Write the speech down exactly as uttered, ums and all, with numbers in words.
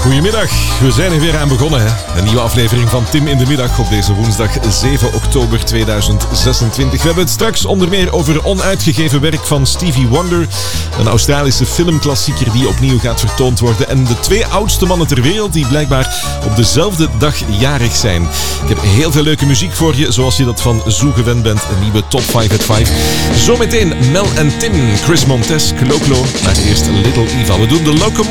Goedemiddag, we zijn er weer aan begonnen. Hè? Een nieuwe aflevering van Tim in de Middag op deze woensdag zeven oktober tweeduizend zesentwintig. We hebben het straks onder meer over onuitgegeven werk van Stevie Wonder. Een Australische filmklassieker die opnieuw gaat vertoond worden. En de twee oudste mannen ter wereld die blijkbaar op dezelfde dag jarig zijn. Ik heb heel veel leuke muziek voor je, zoals je dat van Zoo gewend bent. Een nieuwe Top vijf at vijf. Zometeen Mel en Tim, Chris Montez, Clo-Clo. Maar eerst Little Eva. We doen de Locomotive.